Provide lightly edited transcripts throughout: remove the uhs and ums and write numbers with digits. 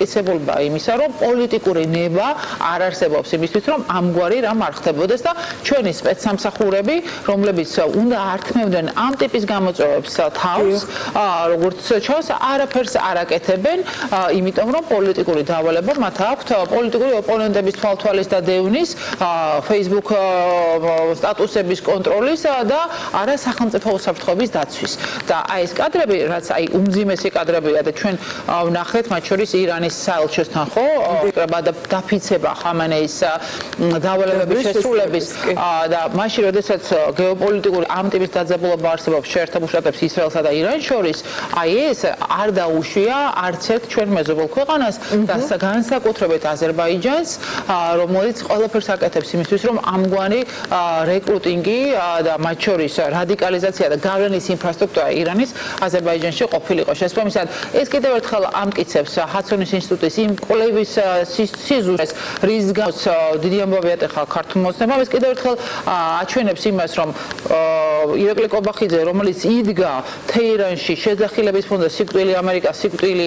დამტკიცებულება იმისა, რომ პოლიტიკური ნება არ არსებობს იმისთვის, რომ ამგვარი რამ არ ხდებოდეს და ჩვენი სპეცსამსახურები, რომლებიც უნდა ართმევდნენ ამ ტიპის გამოწვევებს თავს, როგორც ჩანს, არაფერს არ აკეთებენ, იმიტომ რომ პოლიტიკური დავალება მათ აქვთ პოლიტიკური ოპონენტების თვალთვალის და დევნის, Facebook სტატუსების კონტროლის და არა სახელმწიფო უსაფრთხოების დაცვის. და აი ეს კადრები, რაც აი უმძიმესი კადრებია და ჩვენ ვნახეთ, მათ შორის ირანის საელჩოსთან ხო, დაფიცება ხამენეის დავალებების შესრულების და მაშინ, როდესაც გეოპოლიტიკური ამ ტიპის დაძაბულობა არსებობს შეერთებულ შტატებს, ისრაელსა და ირანს შორის, აი ეს არ დაუშვია არც ერთ ჩვენ მეზობელ ქვეყანას და განსაკუთრებით აზერბაიჯანს, რომელიც ყველაფერს აკეთებს იმისთვის, რომ ამგვარი რეკრუტინგი და მათ შორის რადიკალიზაცია და გავლენის ინფრასტრუქტურა ირანის აზერბაიჯანში ყოფილიყო. შესაბამისად, ეს კიდევ ერთხელ ამტკიცებს ჰაცონის ინსტიტუტის იმ კვლევის სიზუსტეს, რის გამოც დიდი ამბავი ატეხა ქართულ მოცნებამ, ეს კიდევ ერთხელ აჩვენებს იმას, რომ ირაკლი კობახიძე, რომელიც იდგა თეირანში შეძახილების ფონზე სიკვდილი ამერიკას, სიკვდილი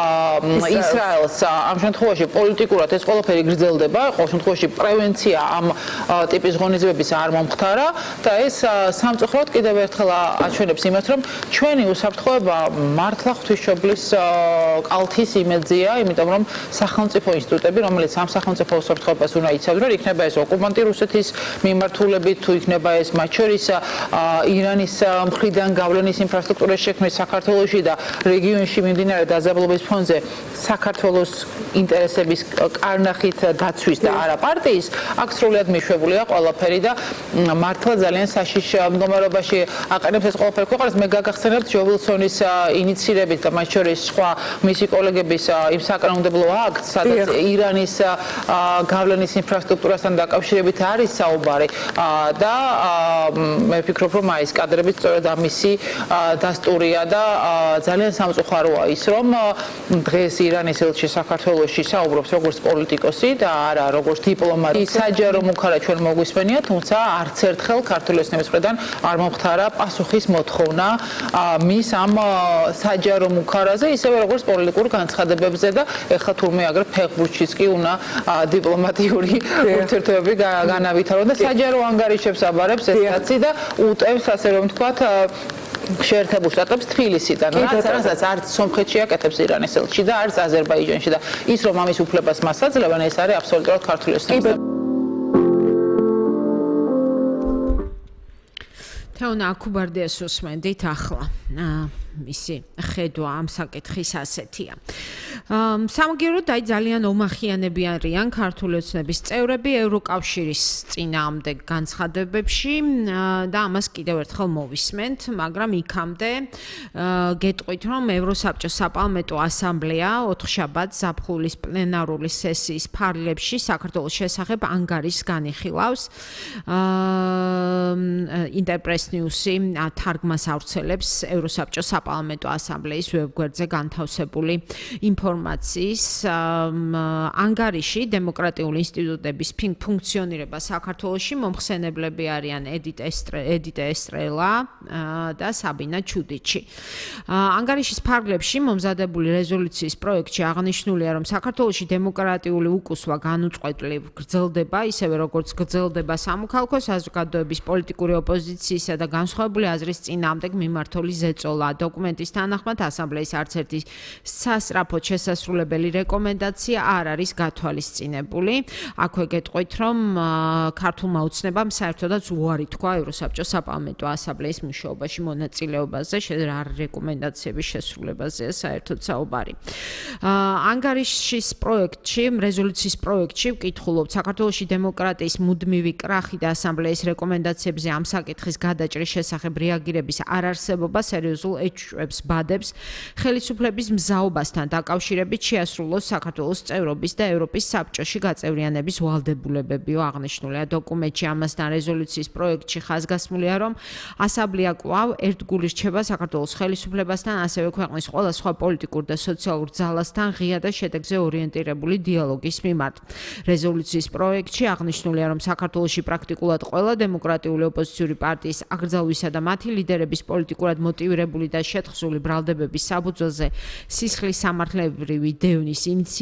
ისრაელს, ამ შემთხვევაში პოლიტიკურად ეს ყველაფერი გრძელდება, ყოველ შემთხვევაში პრევენცია ამ ტიპის ღონისძიებების არ მომხდარა და ეს სამწუხაროდ კიდევ ერთხელ აჩვენებს იმას, რომ ჩვენი უსაფრთხოება მართლა ღვთისმშობლის კალთის იმედზეა, იმიტომ რომ სახელმწიფო ინსტიტუტები, რომელიც ამ სახელმწიფო უსაფრთხოებას უნდა იცავდნენ, იქნება ეს ოკუპანტი რუსეთის მიმართულებით, თუ იქნება ეს მათ შორის ირანის მხრიდან გავლენის ინფრასტრუქტურის შექმნა საქართველოში და რეგიონში მიმდინარე დაძაბულობის ფონზე საქართველოს ინტერესების კარნახით დაცვის და არა პარტიის, აქ სრულად მიშვებულია ყველაფერი და მართლა ძალიან საშიშ მდგომარეობაში აყენებს ეს ყველაფერი ქვეყანას. მე გაგახსენებთ ჯო ვილსონის ინიციირებით და მათ შორის სხვა მისი კოლეგების იმ საკანონმდებლო აქტს, სადაც ირანის გავლენის ინფრასტრუქტურასთან დაკავშირებით არის საუბარი და მე ვფიქრობ, რომ ეს კადრები სწორედ ამისი დასტურია და ძალიან სამწუხაროა ის, რომ დღეს ირანის ელჩი საქართველოში საუბრობს როგორც პოლიტიკოსი და არა როგორც დიპლომატი. საჯარო მუქარა ჩვენ მოგვისმენია, თუმცა არც ერთხელ ქართული ოცნების მხრიდან არ მომხდარა პასუხის მოთხოვნა მის ამ საჯარო მუქარაზე, ისევე როგორც პოლიტიკურ განცხადებებზე და ეხლა თურმე აგრე ფეხბურთშიც კი უნდა დიპლომატიური ურთიერთობები განავითარონ და საჯარო ანგარიშებს აბარებს ეს კაცი და უტევს, ასე რომ ვთქვათ, შეერთებულ შტატებს თბილისიდან, რასაც არც სომხეთში აკეთებს ირანის ელჩი და არც აზერბაიჯანში და ის რომ ამის უფლებას მას აძლევენ, ეს არის აბსოლუტურად ქართული ოცნების. თეონა აქუბარდიას უსმენდით ახლა. მისი ხედვა ამ საკითხის ასეთია. სამაგიეროდ აი ძალიან ომახიანები არიან ქართული ოცნების წევრები ევროკავშირის წინააღმდეგ განცხადებებში და ამას კიდევ ერთხელ მოვისმენთ, მაგრამ იქამდე გეტყვით, რომ ევროსაბჭოს საპარლამენტო ასამბლეა ოთხშაბათს ზაფხულის პლენარული სესიის ფარგლებში საქართველოს შესახებ ანგარიშს განიხილავს. ინტერპრეს ნიუსი თარგმანს ავრცელებს ევროსაბჭოს საპარლამენტო ასამბლეის ვებგვერდზე განთავსებული ინფორმაციის ანგარიში დემოკრატიული ინსტიტუტების ფუნქციონირება საქართველოში მომხსენებლები არიან ედიტა ესტრელა და საბინა ჩუდიჩი. ანგარიშის ფარგლებში მომზადებული რეზოლუციის პროექტში აღნიშნულია, რომ საქართველოში დემოკრატიული უკუსვა განუწყვეტლივ გრძელდება, ისევე როგორც გრძელდება სამოქალაქო საზოგადოების პოლიტიკური ოპოზიციისა და განსხვავებული აზრის წინააღმდეგ მიმართული ზეწოლა. დოკუმენტის თანახმად ასამბლეის არც ერთი სასწრაფოდ შესასრულებელი რეკომენდაცია არ არის გათვალისწინებული. აქვე გეტყვით, რომ ქართულმა ოცნებამ საერთოდაც უარი თქვა ევროსაბჭოს საპარლამენტო ასამბლეის მუშაობაში მონაწილეობაზე, რა რეკომენდაციების შესრულებაზეა საერთოდ საუბარი. ანგარიშის პროექტში, რეზოლუციის პროექტში ვკითხულობთ საქართველოში დემოკრატიის მუდმივი კრახი და ასამბლეის რეკომენდაციებზე ამ საკითხის გადაჭრის შესახებ რეაგირების არარსებობა სერიოზულ ეჭვებს ბადებს ხელისუფლების მზაობასთან დაკავშირებით შეასრულოს საქართველოს წევრობის და ევროპის საბჭოში გაწევრიანების ვალდებულებებიო აღნიშნულია დოკუმენტში. ამასთან რეზოლუციის პროექტში ხაზგასმულია, რომ ასამბლეა კვლავ ერთგული რჩება საქართველოს ხელისუფლებასთან, ასევე ქვეყნის ყველა სხვა პოლიტიკურ და სოციალურ ძალასთან ღია და შედეგზე ორიენტირებული დიალოგის მიმართ. რეზოლუციის პროექტში აღნიშნულია, რომ საქართველოში პრაქტიკულად ყველა დემოკრატიული ოპოზიციური პარტიის აკრძალვისა და მათი ლიდერების პოლიტიკურად მოტივირებული და შეთხზული ბრალდებების საფუძველზე სისხლის სამართლებრივი დევნის